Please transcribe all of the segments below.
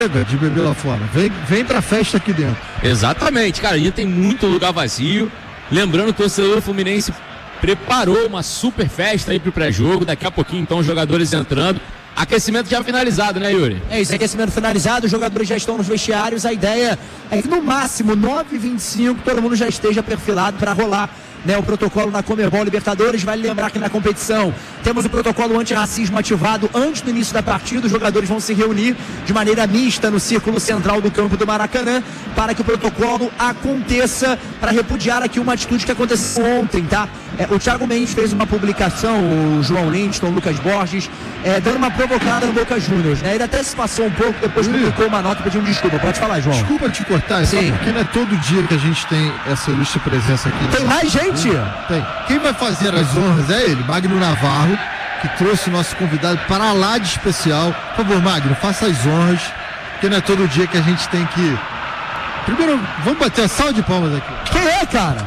de beber lá fora. Vem pra festa aqui dentro. Exatamente, cara, e tem muito lugar vazio. Lembrando, o torcedor Fluminense preparou uma super festa aí pro pré-jogo. Daqui a pouquinho, então, os jogadores entrando. Aquecimento já finalizado, né, Yuri? É isso, aquecimento finalizado, os jogadores já estão nos vestiários. A ideia é que no máximo 9h25 todo mundo já esteja perfilado para rolar, né, o protocolo na Conmebol Libertadores. Vale lembrar que na competição temos o protocolo antirracismo ativado antes do início da partida. Os jogadores vão se reunir de maneira mista no círculo central do campo do Maracanã para que o protocolo aconteça, para repudiar aqui uma atitude que aconteceu ontem, tá? O Thiago Mendes fez uma publicação, o João Lindston, o Lucas Borges, dando uma provocada no Boca Juniors, né? Ele até se passou um pouco, depois publicou uma nota pedindo desculpa. Pode falar, João. Desculpa te cortar, sim, porque não é todo dia que a gente tem essa ilustre presença aqui. Tem mais gente? Tem. Quem vai fazer as honras é ele, Magno Navarro, que trouxe o nosso convidado para lá de especial. Por favor, Magno, faça as honras, porque não é todo dia que a gente tem que... Primeiro, vamos bater a salva de palmas aqui. Quem é, cara?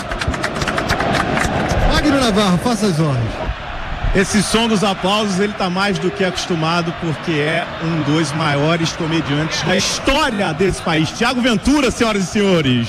Magno Navarro, faça as honras. Esse som dos aplausos, ele tá mais do que acostumado, porque é um dos maiores comediantes da história desse país. Thiago Ventura, senhoras e senhores.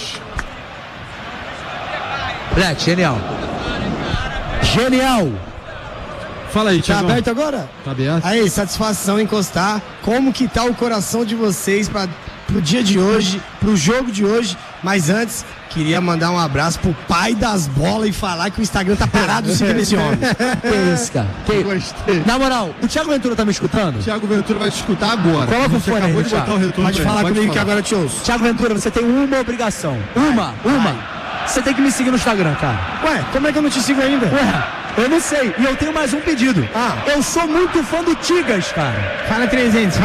Black, genial. Genial. Fala aí, Thiago. Tá aberto agora? Tá aberto. Aí, satisfação encostar. Como que tá o coração de vocês pro dia de hoje, pro jogo de hoje? Mas antes, queria mandar um abraço pro pai das bolas e falar que o Instagram tá parado de seguir esse homem. Que isso, cara? Gostei. Na moral, o Thiago Ventura tá me escutando? Thiago Ventura vai te escutar agora. Coloca o fone aí, Thiago. Pode falar comigo que agora eu te ouço. Thiago Ventura, você tem uma obrigação. Uma. Você tem que me seguir no Instagram, cara. Ué, como é que eu não te sigo ainda? Ué, eu não sei. E eu tenho mais um pedido. Eu sou muito fã do Tigas, cara. Fala 300.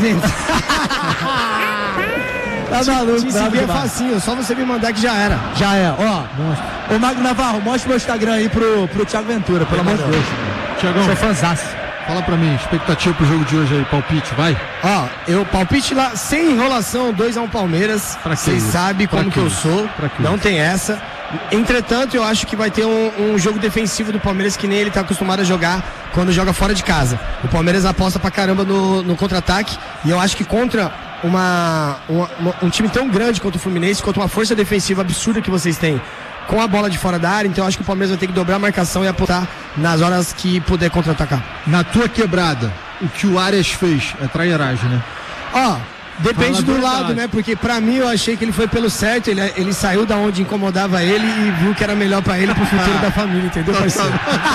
Tá maluco, te seguir é facinho, só você me mandar que já era. Já é, ó. Ô Magno Navarro, mostra meu Instagram aí pro Thiago Ventura, pelo amor de Deus. Thiagão, sou fãzaço. Fala pra mim, expectativa pro jogo de hoje aí, palpite, vai? Eu palpite lá, sem enrolação, 2-1 Palmeiras. Vocês sabem como que eu sou, não tem essa. Entretanto, eu acho que vai ter um jogo defensivo do Palmeiras que nem ele tá acostumado a jogar quando joga fora de casa. O Palmeiras aposta pra caramba no contra-ataque, e eu acho que contra um time tão grande quanto o Fluminense, contra uma força defensiva absurda que vocês têm, com a bola de fora da área, então eu acho que o Palmeiras vai ter que dobrar a marcação e apontar nas horas que puder contra-atacar. Na tua quebrada, o que o Arias fez é trairagem, né? Depende do lado, né? Porque pra mim eu achei que ele foi pelo certo, ele saiu da onde incomodava ele e viu que era melhor pra ele, pro futuro da família, entendeu, parceiro?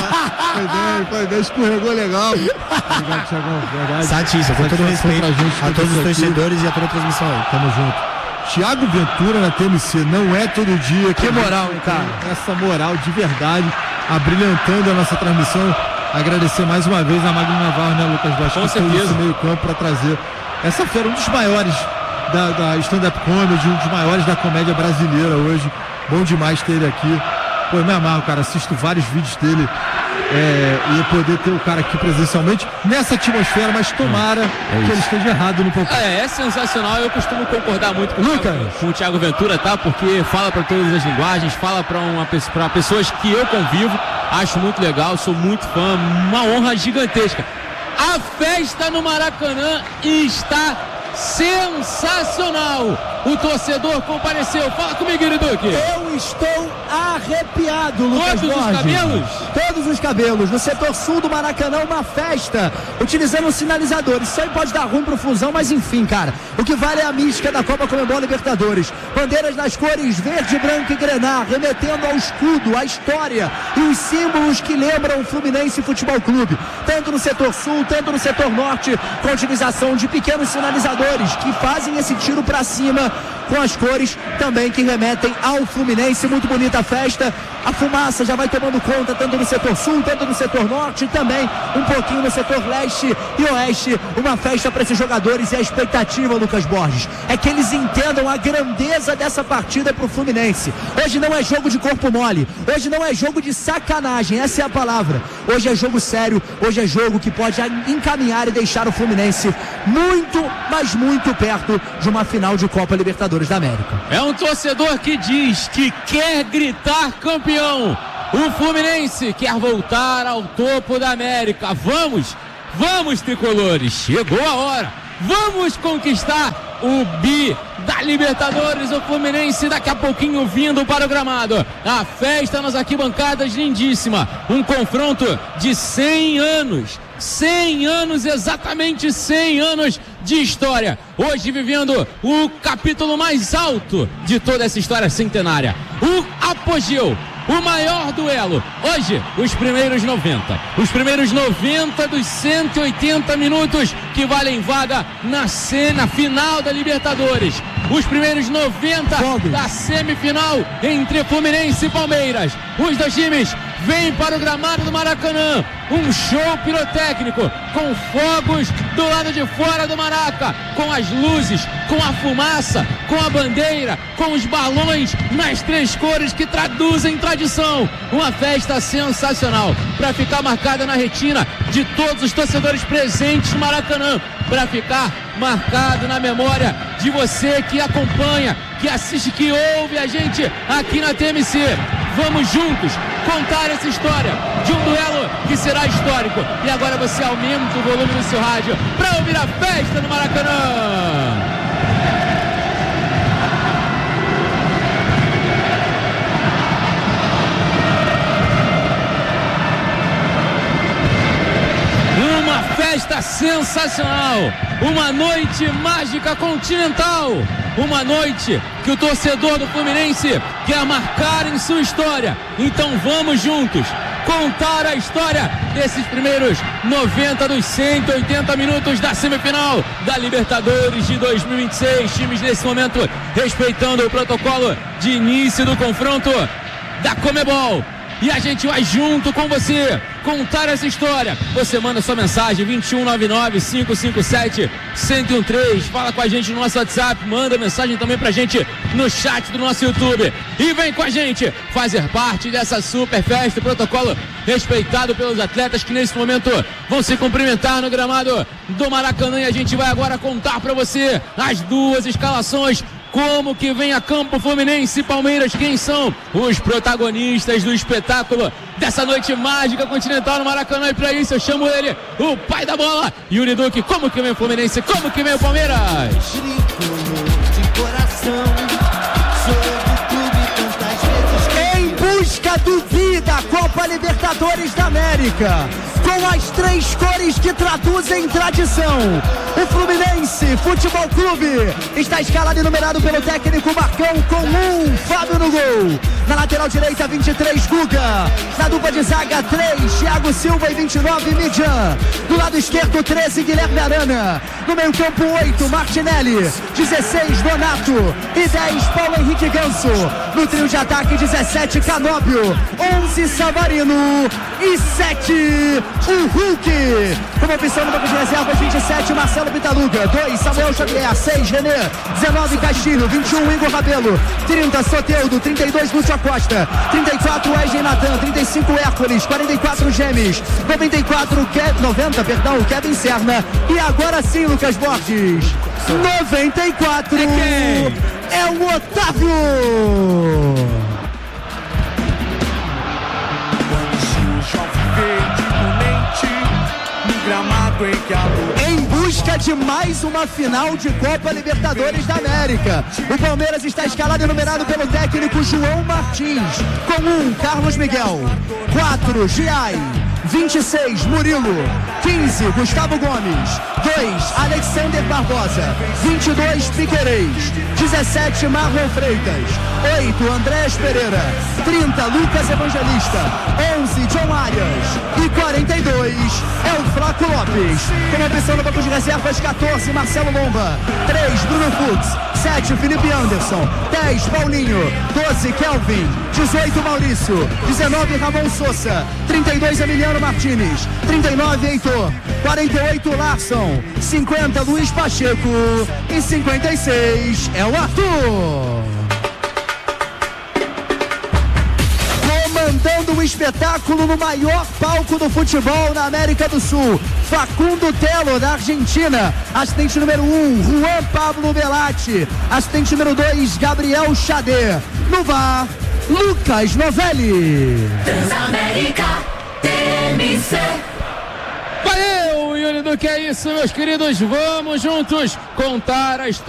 Foi bem, escorregou legal. Obrigado, Thiagão, verdade. Satisfa, com todo respeito a todos os torcedores e a toda a transmissão aí. Tamo junto. Thiago Ventura na TMC, não é todo dia que moral, hein, cara? Essa moral de verdade, abrilhantando a nossa transmissão. Agradecer mais uma vez a Magno Navarro, né, Lucas Vasco, que fez esse meio campo para trazer essa feira, um dos maiores da stand-up comedy, um dos maiores da comédia brasileira hoje. Bom demais ter ele aqui. Pô, eu me amarro, cara, assisto vários vídeos dele. E poder ter o cara aqui presencialmente nessa atmosfera, mas tomara que ele esteja errado no pouco. É sensacional, eu costumo concordar muito com o Thiago Ventura, tá? Porque fala para todas as linguagens, fala para pessoas que eu convivo, acho muito legal, sou muito fã, uma honra gigantesca. A festa no Maracanã está sensacional. O torcedor compareceu. Fala comigo, Iriduque. Eu estou arrepiado, Lucas Borges. Todos os cabelos? Todos os cabelos. No setor sul do Maracanã, uma festa, utilizando sinalizadores. Isso aí pode dar ruim pro Flusão, mas enfim, cara. O que vale é a mística da Copa Conmebol Libertadores. Bandeiras nas cores verde, branco e grená, remetendo ao escudo, à história e os símbolos que lembram o Fluminense Futebol Clube. Tanto no setor sul, tanto no setor norte, com a utilização de pequenos sinalizadores que fazem esse tiro pra cima, com as cores também que remetem ao Fluminense. Muito bonita a festa. A fumaça já vai tomando conta tanto no setor sul, tanto no setor norte, também um pouquinho no setor leste e oeste. Uma festa para esses jogadores, e a expectativa, Lucas Borges, é que eles entendam a grandeza dessa partida para o Fluminense. Hoje não é jogo de corpo mole, hoje não é jogo de sacanagem, essa é a palavra. Hoje é jogo sério, hoje é jogo que pode encaminhar e deixar o Fluminense muito, mas muito perto de uma final de Copa Libertadores da América. É um torcedor que diz que quer gritar campeão. O Fluminense quer voltar ao topo da América. Vamos, tricolores. Chegou a hora. Vamos conquistar o bi da Libertadores. O Fluminense daqui a pouquinho vindo para o gramado. A festa nas arquibancadas, lindíssima. Um confronto de 100 anos. 100 anos, exatamente 100 anos de história. Hoje vivendo o capítulo mais alto de toda essa história centenária. O apogeu. O maior duelo. Hoje, os primeiros 90. Os primeiros 90 dos 180 minutos que valem vaga na final da Libertadores. Os primeiros 90 da semifinal entre Fluminense e Palmeiras. Os dois times vêm para o gramado do Maracanã. Um show pirotécnico com fogos do lado de fora do Maraca, com as luzes, com a fumaça, com a bandeira, com os balões nas 3 cores que traduzem tradição. Uma festa sensacional para ficar marcada na retina de todos os torcedores presentes no Maracanã, para ficar marcado na memória de você que acompanha, que assiste, que ouve a gente aqui na TMC. Vamos juntos contar essa história de um duelo que será histórico. E agora você aumenta o volume do seu rádio para ouvir a festa no Maracanã. Uma festa sensacional, uma noite mágica continental, uma noite que o torcedor do Fluminense quer marcar em sua história. Então vamos juntos contar a história desses primeiros 90 dos 180 minutos da semifinal da Libertadores de 2026. Times nesse momento respeitando o protocolo de início do confronto da Conmebol. E a gente vai junto com você contar essa história. Você manda sua mensagem 2199-557-1013. Fala com a gente no nosso WhatsApp. Manda mensagem também pra gente no chat do nosso YouTube. E vem com a gente fazer parte dessa super festa. Protocolo respeitado pelos atletas que nesse momento vão se cumprimentar no gramado do Maracanã. E a gente vai agora contar pra você as 2 escalações. Como que vem a campo Fluminense e Palmeiras? Quem são os protagonistas do espetáculo dessa noite mágica continental no Maracanã? E pra isso eu chamo ele, o pai da bola, Yuri Duque. Como que vem o Fluminense? Como que vem o Palmeiras? Em busca do bi da Copa Libertadores da América, com as 3 cores que traduzem tradição. O Fluminense Futebol Clube está escalado e numerado pelo técnico Marcão com 1, Fábio no gol. Na lateral direita, 23, Guga. Na dupla de zaga, 3, Thiago Silva e 29, Midjan. Do lado esquerdo, 13, Guilherme Arana. No meio campo, 8, Martinelli. 16, Donato. E 10, Paulo Henrique Ganso. No trio de ataque, 17, Canóbio. 11, Savarino. E 7, o Hulk. Como opção no banco de reservas, 27, Marcelo Pitaluga. 2, Samuel Xavier. 6, René. 19, Castilho. 21, Igor Rabelo. 30, Soteldo. 32, Lúcio Acosta. 34, Wesley Natan. 35, Hércules. 44, Gemes. 90, Kevin Serna. E agora sim, Lucas Borges. 94 é o Otávio. Em busca de mais uma final de Copa Libertadores da América, o Palmeiras está escalado e numerado pelo técnico João Martins, com 1, Carlos Miguel, 4, Giai, 26, Murilo, 15, Gustavo Gomes, 2, Alexander Barbosa, 22, Piquerez, 17, Marlon Freitas, 8, Andrés Pereira, 30, Lucas Evangelista, 11, John Arias e 42 é o Flaco Lopes. Com opção no banco de reservas, 14, Marcelo Lomba, 3, Bruno Fux, 7, Felipe Anderson, 10, Paulinho, 12, Kelvin, 18, Maurício, 19, Ramon Sousa, 32, Emiliano Martínez, 39, Heitor, 48, Larson, 50, Luiz Pacheco e 56 é o Arthur. Comandando o espetáculo no maior palco do futebol na América do Sul, Facundo Telo, da Argentina. Assistente número 1, Juan Pablo Velati. Assistente número 2, Gabriel Xadê. No VAR, Lucas Novelli. Transamérica TMC. Valeu, barulho do que é isso, meus queridos. Vamos juntos contar a história.